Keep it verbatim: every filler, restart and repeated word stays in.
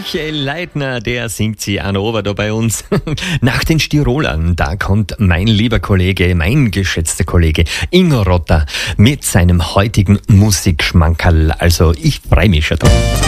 Michael Leitner, der singt sie an Over da bei uns. Nach den Tirolern, da kommt mein lieber Kollege, mein geschätzter Kollege Ingo Rotter mit seinem heutigen Musikschmankerl. Also ich freue mich schon drauf.